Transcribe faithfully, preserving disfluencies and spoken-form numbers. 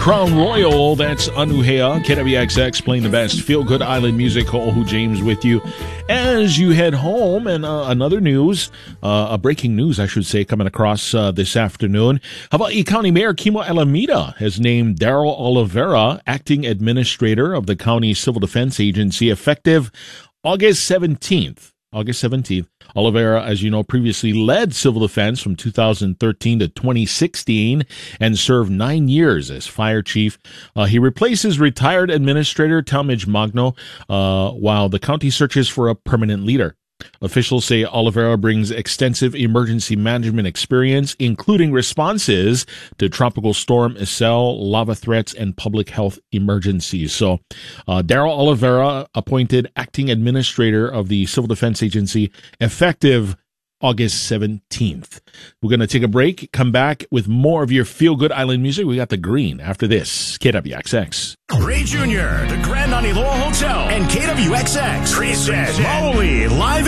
Crown Royal, that's Anuhea, K W X X, playing the best feel-good island music. Ko'ohu James with you as you head home. And uh, another news, uh, a breaking news, I should say, coming across uh, this afternoon. Hawaii County Mayor Kimo Alameda has named Daryl Oliveira acting administrator of the county civil defense agency effective August seventeenth. August seventeenth. Oliveira, as you know, previously led civil defense from two thousand thirteen to twenty sixteen and served nine years as fire chief. Uh, he replaces retired administrator Talmadge Magno uh, while the county searches for a permanent leader. Officials say Oliveira brings extensive emergency management experience, including responses to Tropical Storm Iselle, lava threats, and public health emergencies. So, uh, Daryl Oliveira appointed acting administrator of the Civil Defense Agency effective August seventeenth. We're going to take a break, come back with more of your feel-good island music. We got the green after this. K W X X. Ray Junior, the Grand Aniloa Hotel, and K W X X present Maui Live